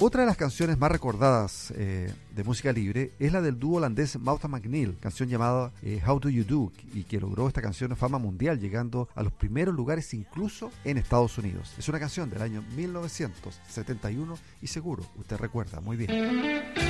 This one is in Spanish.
Otra de las canciones más recordadas de música libre es la del dúo holandés Mauta McNeil, canción llamada How Do You Do, y que logró esta canción fama mundial, llegando a los primeros lugares incluso en Estados Unidos. Es una canción del año 1971 y seguro usted recuerda muy bien.